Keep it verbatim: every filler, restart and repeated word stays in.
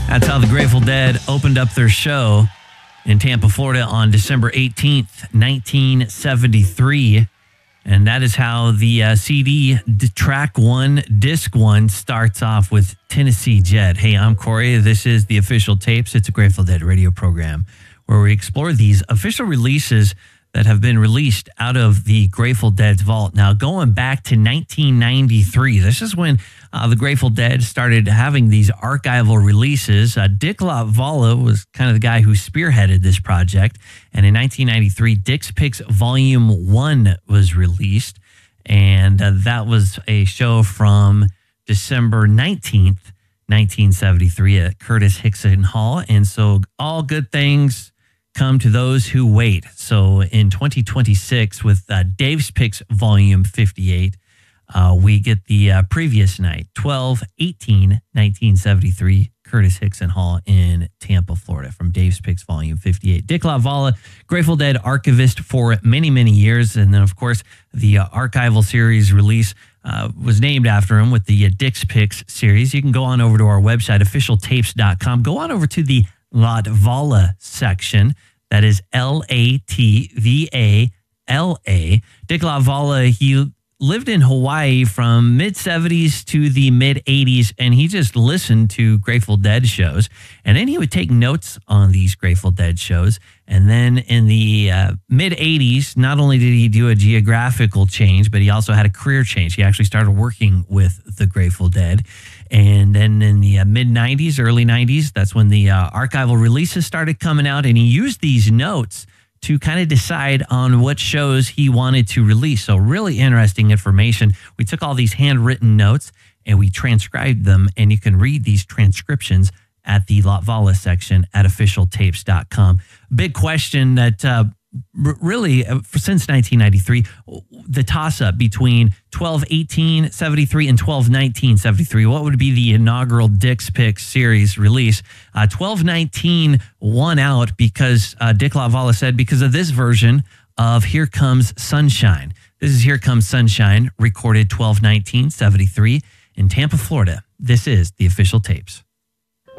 That's how the Grateful Dead opened up their show in Tampa, Florida on December eighteenth, nineteen seventy-three. And that is how the uh, C D track one, disc one starts off with Tennessee Jet. Hey, I'm Corey. This is the Official Tapes. It's a Grateful Dead radio program where we explore these official releases that have been released out of the Grateful Dead's vault. Now, going back to nineteen ninety-three, this is when uh, the Grateful Dead started having these archival releases. Uh, Dick LaValla was kind of the guy who spearheaded this project. And in nineteen ninety-three, Dick's Picks Volume one was released. And uh, that was a show from December nineteenth, nineteen seventy-three at Curtis Hickson Hall. And so all good things come to those who wait. So in twenty twenty-six, with uh, Dave's Picks Volume fifty-eight, uh, we get the uh, previous night, twelve eighteen nineteen seventy-three, Curtis Hickson Hall in Tampa, Florida, from Dave's Picks Volume fifty-eight. Dick LaValla, Grateful Dead archivist for many, many years. And then, of course, the uh, archival series release uh, was named after him with the uh, Dick's Picks series. You can go on over to our website, official tapes dot com. Go on over to the LaValla section. That is L A T V A L A. Dick LaValla, he lived in Hawaii from mid seventies to the mid eighties, and he just listened to Grateful Dead shows. And then he would take notes on these Grateful Dead shows. And then in the uh, mid eighties, not only did he do a geographical change, but he also had a career change. He actually started working with the Grateful Dead. And then in the uh, mid nineties, early nineties, that's when the uh, archival releases started coming out. And he used these notes to kind of decide on what shows he wanted to release. So really interesting information. We took all these handwritten notes and we transcribed them. And you can read these transcriptions at the LaValla section at official tapes dot com. Big question that uh, really, uh, since nineteen ninety-three, the toss-up between twelve eighteen seventy-three and twelve nineteen seventy-three. What would be the inaugural Dick's Picks series release? Uh, twelve nineteen won out because uh, Dick LaValla said because of this version of Here Comes Sunshine. This is Here Comes Sunshine, recorded twelve nineteen seventy-three in Tampa, Florida. This is the Official Tapes.